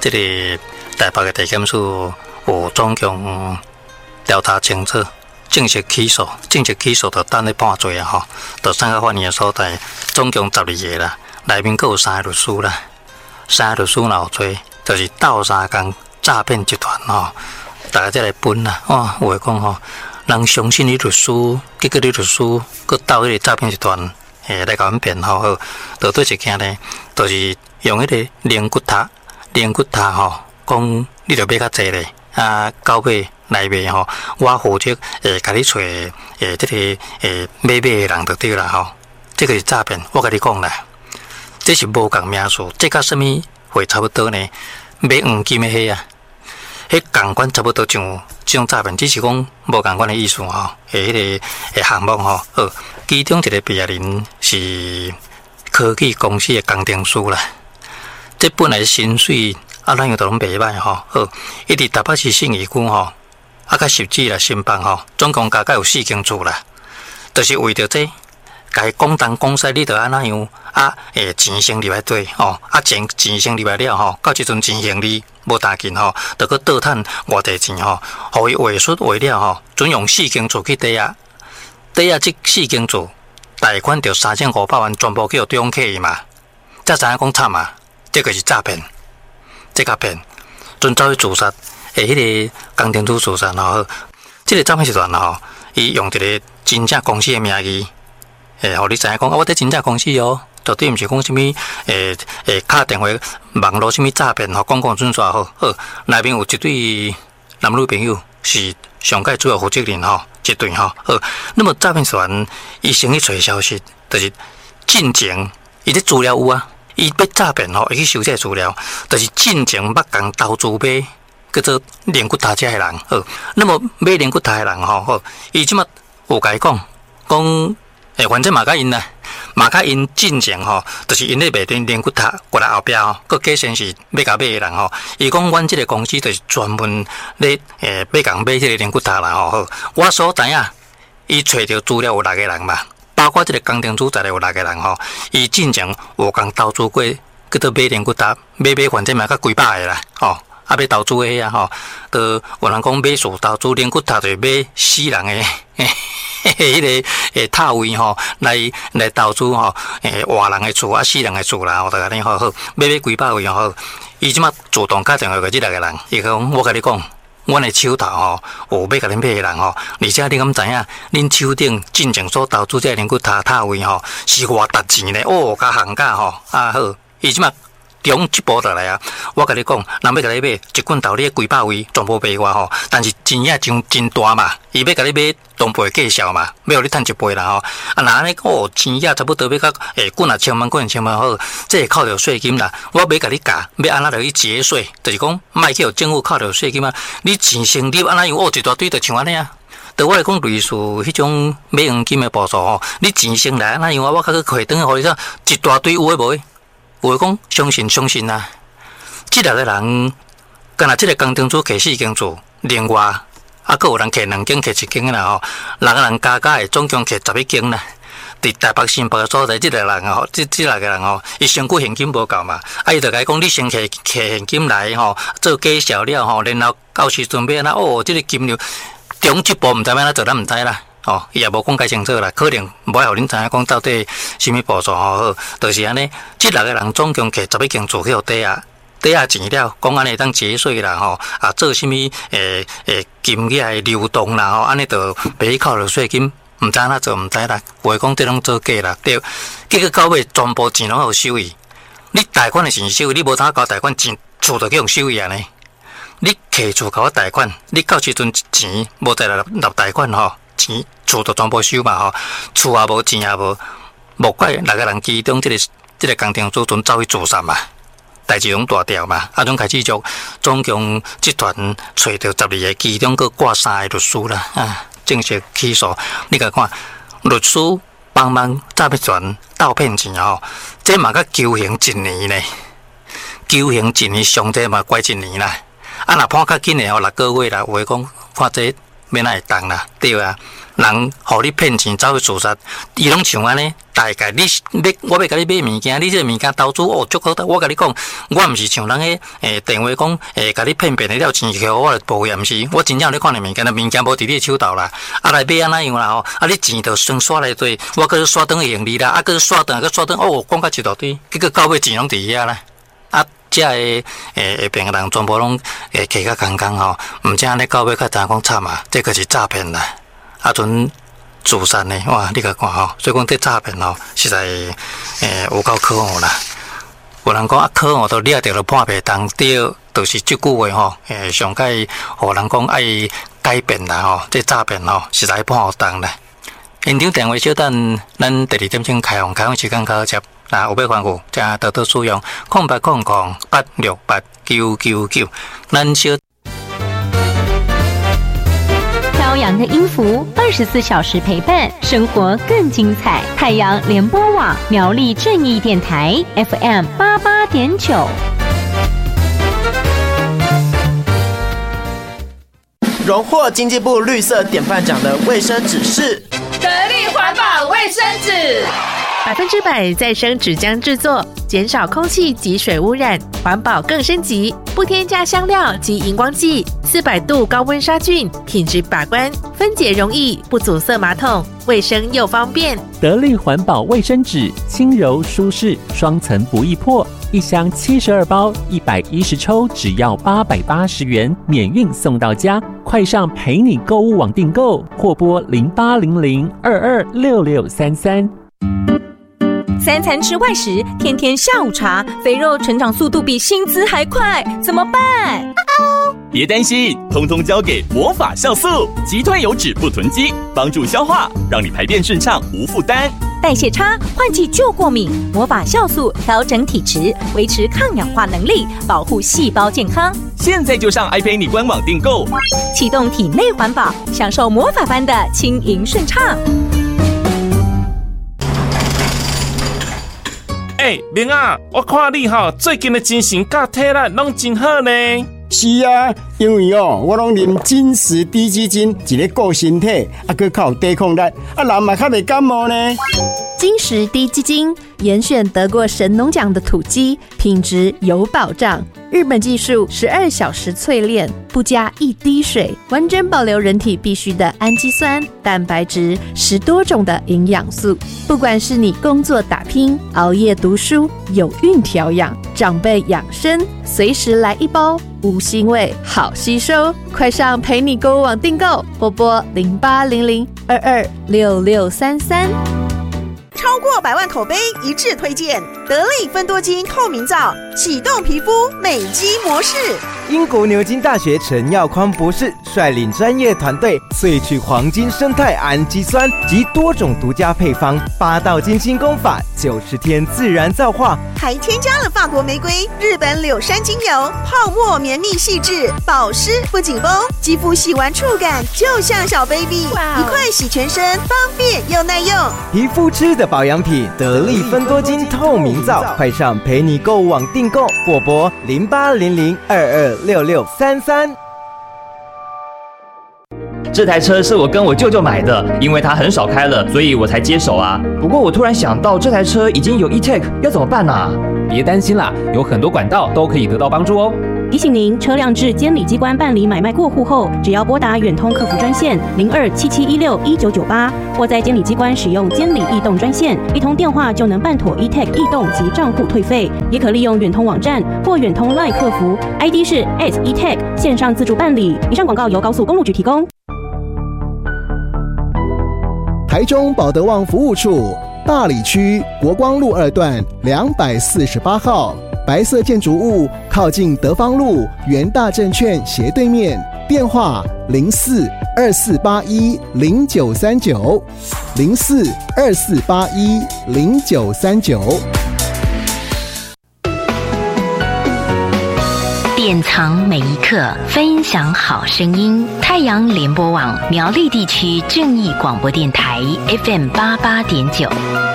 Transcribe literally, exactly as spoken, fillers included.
这个台北的地检署有总共调查清楚，正式起诉，正式起诉就等咧判罪啊！吼，就送到法院的所在，总共十二个啦，内面阁有三个律师啦，三个律师哪有做，就是斗相共诈骗集团吼，大家再来分啦。哦，有诶讲吼，人相信你律师，结果你律师阁斗迄个诈骗集团，诶来甲阮骗吼，好，就对一件呢，就是用迄个连骨塔，连骨塔吼，讲你着买较济咧，啊，到尾来卖吼，我负责诶，甲你找诶，即个诶买买诶人就对啦吼，这个是诈骗，我甲你讲啦，这是无共名词，这甲什么会差不多呢？买黄金诶迄啊，迄共款差不多像这种诈骗，只是讲无共款诶意思吼，诶，迄个诶项目吼，好，其中一个被害人是科技公司诶工程师啦，这本来薪水啊，咱又都拢袂歹吼，好，伊伫台北市信义区吼。啊，甲十指啦，新房吼，总共加加有四间厝啦，就是为着这，甲伊讲东讲西，你着安那样啊？诶，钱先入来对吼，啊钱钱先入来了吼，到即阵钱行李无大紧吼，着去倒趁外地钱吼，互伊话术话了吼，准用四间厝去抵押，抵押即四间厝，贷款着三千五百万，全部叫对方客伊嘛，才知影讲惨嘛，这个是诈骗，这个骗，准走去自杀。诶，迄个工程师自杀吼，即个诈骗集团吼，伊用一个真正公司的名义，诶，互你知影讲，啊，我伫真正公司哦，绝对毋是讲什物诶诶，敲电话网络什物诈骗吼，讲讲准煞好，好，内面有一对男女朋友是上届主要负责人吼，一对吼，好，那么诈骗集团伊先去找消息，就是进前伊啲资料有啊，伊要诈骗吼，伊去收这个资料，就是进前捌共投资买。叫做连骨塔遮的人，好，那么买连骨塔的人吼，好，伊即马有甲伊讲，讲，诶，反正嘛甲因啦，嘛甲因进前吼，就是因咧卖连连骨塔过来后壁吼，佮假先是要甲买的人吼，伊讲阮即个公司就是专门咧诶要共买即个连骨塔啦吼，好，我所知影，伊找着资料有六个人嘛，包括即个工程师在内有六个人吼，伊进前有共投资过，叫做买连骨塔，买买反正嘛甲几百个啦，吼。啊，要投资诶啊吼，都有人讲买厝投资连骨塔就是买死人诶，迄个诶塔位吼，来来投资吼，诶活人诶厝啊，死人诶厝啦，我大家你好好买买几百位吼，伊即马主动打电话给即六个人，伊讲我甲你讲，阮诶手头吼有要甲恁买诶人吼，而且你敢知影，恁手顶进前所投资这连骨塔塔位吼是偌值钱咧，哦，甲行价吼啊好，伊即马。中一步就来啊！我甲你讲，人要甲你买一罐头，你几百位全部卖我吼。但是钱也真真大嘛，伊要甲你买同倍计销嘛，要互你趁一倍啦吼。啊，那安尼哦，钱也差不多要甲诶，罐啊千万，罐千万好，这会扣着税金啦。我要甲你教，要安怎着去节税，就是讲卖去互政府扣着税金啊。你钱先入安怎样？哦，一大堆就像安尼啊。对我来讲，类似迄种买黄金诶步数吼，你钱先来安怎样啊？我较去开灯互你说一大堆有诶无诶？有诶讲相信相信啊！即六个人，干若即个工程师摕四间厝，另外啊，阁有人摕两间、摕一间啦吼，六个人加加诶，总共摕十一间啦。伫台北新北所在，即个人吼，即即六个人吼，伊身躯现金无够嘛，啊，伊就甲伊讲，你先摕摕现金来吼，做计销了吼，然后到时阵要安怎哦，即个金流中一步毋知要安怎做，咱毋知啦。哦，伊也无讲介清楚啦，可能无互恁知影讲到底什么步骤吼，好，就是安尼。即六个人总共摕十一间厝去互抵押，抵押钱了，讲安尼当节税啦吼，啊做什么诶诶金额诶流动啦吼，安尼就袂扣着税金，毋知影做毋知啦，话讲这拢做假啦，对。结果到尾全部钱拢互收伊，你贷款诶钱收伊，你无怎交贷款钱，厝就去互收伊安尼。你摕厝甲我贷款，你到时阵钱无再来纳贷款吼。钱厝都全部收嘛吼，厝也无，钱也无，莫怪六个人其中即、這个即、這个工程师准走去自杀嘛，代志拢大条嘛，啊，种开始就总共集团找到十二个，其中佫挂三个律师啦，啊，正式起诉。你甲看，律师帮忙诈骗团盗骗钱吼，这嘛甲求刑一年呢，求刑一年上济嘛关一年啦，啊，若判较紧的吼，六个月啦，话讲看这。免那会当啦，对啊， 人互你骗钱走去自杀，伊拢像安尼。大概你要我要甲你买物件，你这个物件投资哦足好的。我甲你讲，我毋是像人个诶电话讲诶，甲你骗骗得了钱去互我报销，毋是。我真正有咧看你物件，物件无伫你手头啦。啊来买安怎样啦吼？啊你钱着算刷来对，我搁刷转盈利啦，啊搁刷转搁刷转哦，讲到一大堆，结果到尾钱拢伫遐啦。啊，遮个诶下边个人全部拢诶摕甲空空吼，毋知安尼到尾较知影讲惨啊，这个是诈骗啦。啊阵。自杀呢，哇！你甲看吼，所以讲这诈骗吼，实在诶有够可恶啦。有人讲啊，可恶都掠着了判袂当，对，就是这句话吼，诶，上届互人讲爱改变啦吼，这诈骗吼，实在判有当啦。现场电话小等，咱第二点钟开放，开放时间到接。那有要关顾，加多多使用空八空空八六八九九九，咱小。 飘扬的音符，二十四小时陪伴，生活更精彩。太阳联播网苗栗正义电台 F M 八八点九。 荣获经济部绿色典范奖的卫生纸是得力环保卫生纸。 百分之百再生纸浆制作，减少空气及水污染，环保更升级，不添加香料及荧光剂，四百度高温杀菌，品质把关，分解容易，不阻塞马桶，卫生又方便。 得力环保卫生纸，轻柔舒适，双层不易破，一箱七十二包，一百一十抽，只要八百八十元，免运送到家。快上陪你购物网订购，或拨零八零零二二六六三三。 三餐吃外食，天天下午茶，肥肉成长速度比薪资还快，怎么办？ 别担心，通通交给魔法酵素，击退油脂不囤积，帮助消化，让你排便顺畅无负担。 代谢差，换季就过敏，魔法酵素调整体质，维持抗氧化能力，保护细胞健康。 现在就上 爱陪你官网订购， 启动体内环保，享受魔法般的轻盈顺畅。 哎，明啊，我看你吼最近的精神甲体力拢真好呢。 是啊，因为哦，我拢啉金石低基金，一个顾身体，啊，佮较有抵抗力，啊，人嘛较袂感冒呢。 金石低基金严选得过神农奖的土鸡，品质有保障。日本技术十二小时淬炼，不加一滴水，完整保留人体必需的氨基酸、蛋白质，十多种的营养素。不管是你工作打拼、熬夜读书、有孕调养、长辈养生，随时来一包，无腥味，好吸收。快上陪你购物网订购，拨拨零八零零二二六六三三。 超过百万口碑一致推荐，得力芬多精透明皂，启动皮肤美肌模式。 英国牛津大学陈耀匡博士率领专业团队萃取黄金生态氨基酸及多种独家配方，八道金星功法，九十天自然皂化， 还添加了法国玫瑰、日本柳杉精油，泡沫绵密细致，保湿不紧绷，肌肤洗完触感就像小 baby， 一块洗全身，方便又耐用。 皮肤吃的保养品，得力芬多精透明皂，快上陪你购物网订购，或拨零八零零二二六六三三。 这台车是我跟我舅舅买的，因为他很少开了，所以我才接手啊。不过我突然想到，这台车已经有 E-Tech， 要怎么办啊？ 别担心啦，有很多管道都可以得到帮助哦。 提醒您，车辆至监理机关办理买卖过户后，只要拨打远通客服专线零二七七一六一九九八，或在监理机关使用监理易动专线，一通电话就能办妥 E-Tech 易动及账户退费。也可利用远通网站或远通 LINE 客服 ，I D 是 at E-Tech 线上自助办理。以上广告由高速公路局提供。 台中保德旺服务处大里区国光路二段两百四十八号，白色建筑物靠近德芳路元大证券斜对面，电话零四二四八一零九三九零四二四八一零九三九。 典藏每一刻，分享好声音。太阳联播网苗栗地区正义广播电台 F M 八八点九。